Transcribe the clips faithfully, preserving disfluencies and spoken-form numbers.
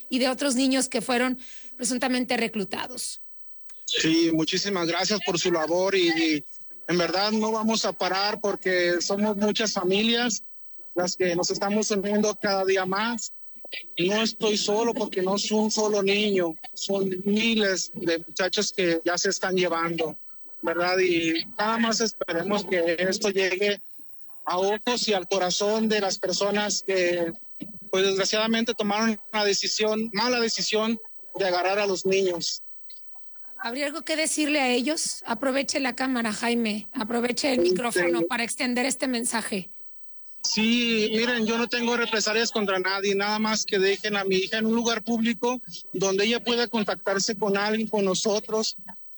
y de otros niños que fueron presuntamente reclutados. Sí, muchísimas gracias por su labor y, y en verdad no vamos a parar porque somos muchas familias las que nos estamos uniendo cada día más. No estoy solo porque no es un solo niño, son miles de muchachos que ya se están llevando, ¿verdad? Y nada más esperemos que esto llegue a ojos y al corazón de las personas que, pues desgraciadamente tomaron una decisión, mala decisión de agarrar a los niños. ¿Habría algo que decirle a ellos? Aproveche la cámara, Jaime, aproveche el micrófono para extender este mensaje. Sí, miren, yo no tengo represalias contra nadie, nada más que dejen a mi hija en un lugar público donde ella pueda contactarse con alguien, con nosotros.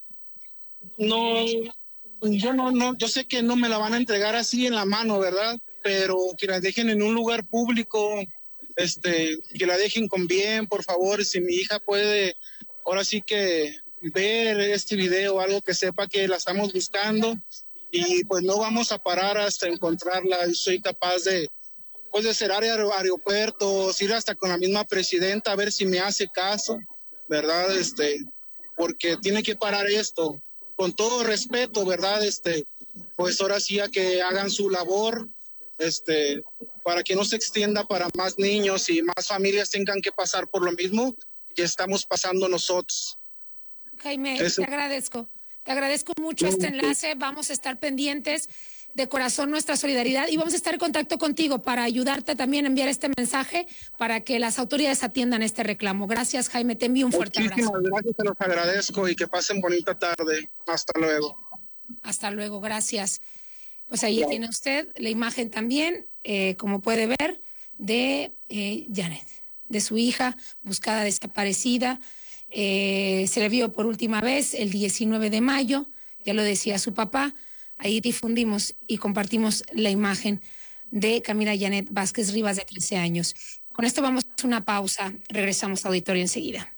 No, yo no, no, yo sé que no me la van a entregar así en la mano, ¿verdad? Pero que la dejen en un lugar público, este, que la dejen con bien, por favor. Si mi hija puede, ahora sí que ver este video, algo que sepa que la estamos buscando. Y pues no vamos a parar hasta encontrarla. Yo soy capaz de, pues de cerrar aeropuertos, ir hasta con la misma presidenta a ver si me hace caso, ¿verdad? Este, porque tiene que parar esto. Con todo respeto, ¿verdad? Este, pues ahora sí a que hagan su labor, este, para que no se extienda para más niños y más familias tengan que pasar por lo mismo que estamos pasando nosotros. Jaime, Eso. te agradezco. Te agradezco mucho este enlace, vamos a estar pendientes, de corazón nuestra solidaridad y vamos a estar en contacto contigo para ayudarte también a enviar este mensaje para que las autoridades atiendan este reclamo. Gracias, Jaime, te envío un fuerte Muchísimas abrazo. Muchísimas gracias, te los agradezco y que pasen bonita tarde. Hasta luego. Hasta luego, gracias. Pues ahí tiene usted la imagen también, eh, como puede ver, de eh, Janet, de su hija buscada desaparecida. Eh, se le vio por última vez el diecinueve de mayo, ya lo decía su papá, ahí difundimos y compartimos la imagen de Camila Janet Vázquez Rivas, de trece años. Con esto vamos a hacer una pausa, regresamos a auditorio enseguida.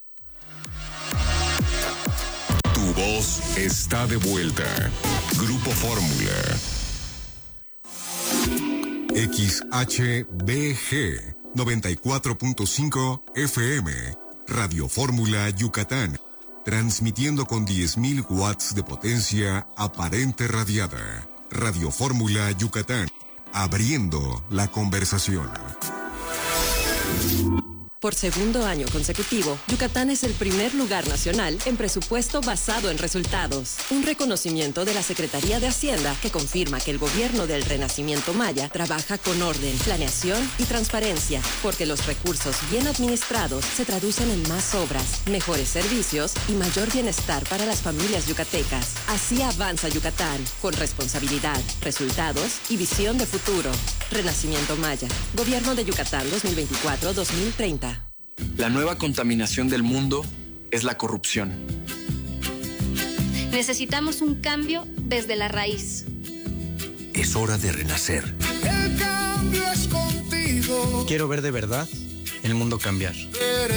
Tu voz está de vuelta. Grupo Fórmula. X H B G noventa y cuatro punto cinco F M. Radio Fórmula Yucatán, transmitiendo con diez mil watts de potencia aparente radiada. Radio Fórmula Yucatán, abriendo la conversación. Por segundo año consecutivo, Yucatán es el primer lugar nacional en presupuesto basado en resultados. Un reconocimiento de la Secretaría de Hacienda que confirma que el gobierno del Renacimiento Maya trabaja con orden, planeación y transparencia, porque los recursos bien administrados se traducen en más obras, mejores servicios y mayor bienestar para las familias yucatecas. Así avanza Yucatán, con responsabilidad, resultados y visión de futuro. Renacimiento Maya, Gobierno de Yucatán dos mil veinticuatro a dos mil treinta. La nueva contaminación del mundo es la corrupción. Necesitamos un cambio desde la raíz. Es hora de renacer. El cambio es contigo. Quiero ver de verdad el mundo cambiar.